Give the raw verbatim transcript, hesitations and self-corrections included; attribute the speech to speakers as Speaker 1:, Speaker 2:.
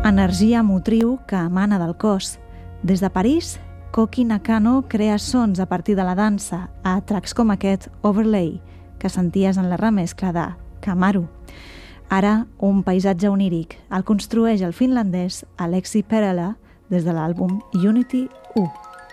Speaker 1: energia motriu que emana del cos. Des de París, Koki Nakano crea sons a partir de la dansa a tracks com aquest Overlay, que senties en la remescla de Kamaru. Ara, un paisatge oníric. El construeix el finlandès Aleksi Perälä des de l'àlbum Unity u.